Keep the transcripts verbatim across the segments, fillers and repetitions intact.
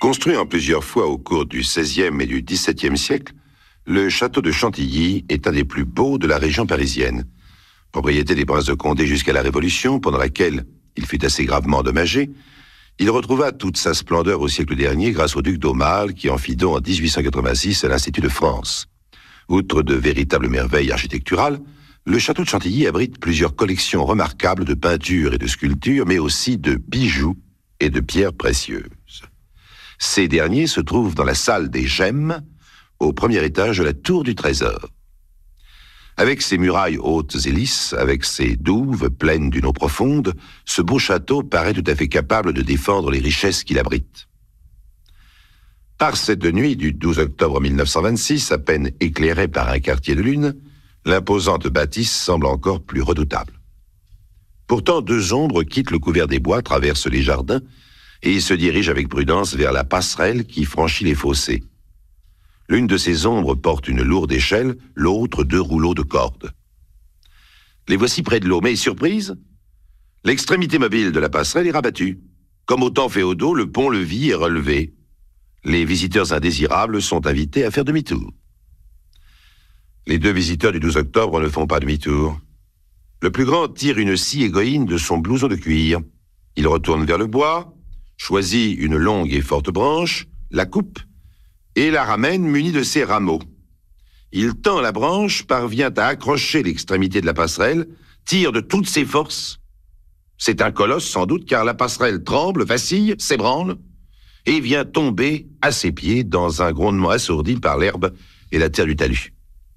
Construit en plusieurs fois au cours du seizième et du dix-septième siècle, le château de Chantilly est un des plus beaux de la région parisienne. Propriété des princes de Condé jusqu'à la Révolution, pendant laquelle il fut assez gravement endommagé, il retrouva toute sa splendeur au siècle dernier grâce au duc d'Aumale qui en fit don en dix-huit cent quatre-vingt-six à l'Institut de France. Outre de véritables merveilles architecturales, le château de Chantilly abrite plusieurs collections remarquables de peintures et de sculptures, mais aussi de bijoux et de pierres précieuses. Ces derniers se trouvent dans la salle des gemmes, au premier étage de la tour du trésor. Avec ses murailles hautes et lisses, avec ses douves pleines d'une eau profonde, ce beau château paraît tout à fait capable de défendre les richesses qu'il abrite. Par cette nuit du douze octobre mille neuf cent vingt-six, à peine éclairée par un quartier de lune, l'imposante bâtisse semble encore plus redoutable. Pourtant, deux ombres quittent le couvert des bois, traversent les jardins et se dirigent avec prudence vers la passerelle qui franchit les fossés. L'une de ces ombres porte une lourde échelle, l'autre deux rouleaux de cordes. Les voici près de l'eau, mais surprise, l'extrémité mobile de la passerelle est rabattue. Comme au temps féodaux, le pont-levis est relevé. Les visiteurs indésirables sont invités à faire demi-tour. Les deux visiteurs du douze octobre ne font pas demi-tour. Le plus grand tire une scie égoïne de son blouson de cuir. Il retourne vers le bois, choisit une longue et forte branche, la coupe et la ramène munie de ses rameaux. Il tend la branche, parvient à accrocher l'extrémité de la passerelle, tire de toutes ses forces. C'est un colosse sans doute, car la passerelle tremble, vacille, s'ébranle, et vient tomber à ses pieds dans un grondement assourdi par l'herbe et la terre du talus.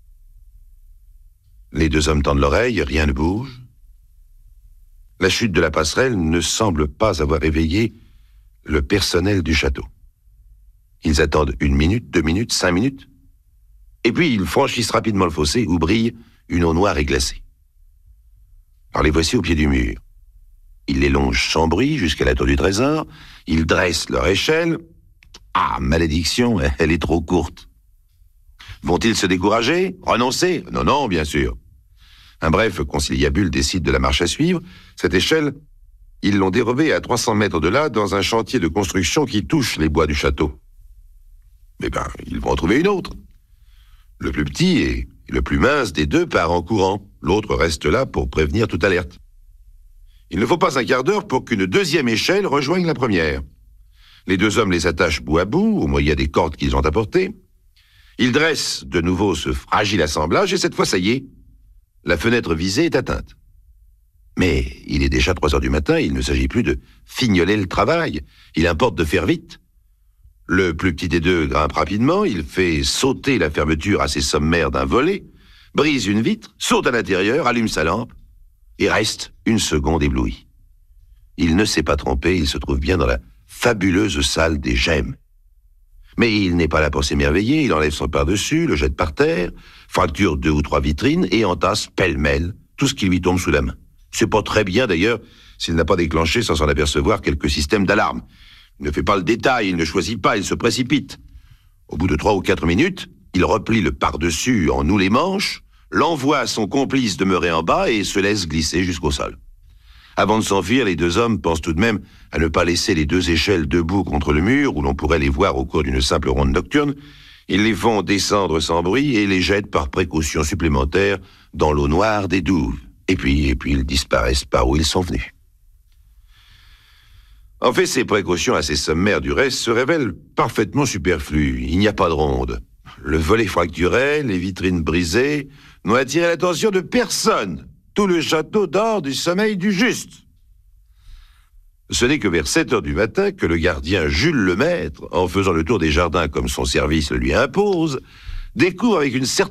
Les deux hommes tendent l'oreille, rien ne bouge. La chute de la passerelle ne semble pas avoir éveillé le personnel du château. Ils attendent une minute, deux minutes, cinq minutes, et puis ils franchissent rapidement le fossé où brille une eau noire et glacée. Alors les voici au pied du mur. Ils les longent sans bruit jusqu'à la tour du trésor, ils dressent leur échelle. Ah, malédiction, elle est trop courte. Vont-ils se décourager, renoncer? Non, non, bien sûr. Un bref conciliabule décide de la marche à suivre. Cette échelle, ils l'ont dérobée à trois cents mètres de là, dans un chantier de construction qui touche les bois du château. Eh bien, ils vont en trouver une autre. Le plus petit et le plus mince des deux part en courant. L'autre reste là pour prévenir toute alerte. Il ne faut pas un quart d'heure pour qu'une deuxième échelle rejoigne la première. Les deux hommes les attachent bout à bout, au moyen des cordes qu'ils ont apportées. Ils dressent de nouveau ce fragile assemblage et cette fois, ça y est, la fenêtre visée est atteinte. Mais il est déjà trois heures du matin, il ne s'agit plus de fignoler le travail. Il importe de faire vite. Le plus petit des deux grimpe rapidement, il fait sauter la fermeture assez sommaire d'un volet, brise une vitre, saute à l'intérieur, allume sa lampe et reste une seconde ébloui. Il ne s'est pas trompé, il se trouve bien dans la fabuleuse salle des gemmes. Mais il n'est pas là pour s'émerveiller, il enlève son par-dessus, le jette par terre, fracture deux ou trois vitrines et entasse pêle-mêle tout ce qui lui tombe sous la main. C'est pas très bien d'ailleurs s'il n'a pas déclenché sans s'en apercevoir quelques systèmes d'alarme. Il ne fait pas le détail, il ne choisit pas, il se précipite. Au bout de trois ou quatre minutes, il replie le par-dessus en noue les manches, l'envoie à son complice demeuré en bas et se laisse glisser jusqu'au sol. Avant de s'enfuir, les deux hommes pensent tout de même à ne pas laisser les deux échelles debout contre le mur, où l'on pourrait les voir au cours d'une simple ronde nocturne. Ils les font descendre sans bruit et les jettent par précaution supplémentaire dans l'eau noire des douves. Et puis, et puis ils disparaissent par où ils sont venus. En fait, ces précautions assez sommaires du reste se révèlent parfaitement superflues. Il n'y a pas de ronde. Le volet fracturé, les vitrines brisées n'ont attiré l'attention de personne. Tout le château dort du sommeil du juste. Ce n'est que vers sept heures du matin que le gardien Jules Lemaître, en faisant le tour des jardins comme son service le lui impose, découvre avec une certaine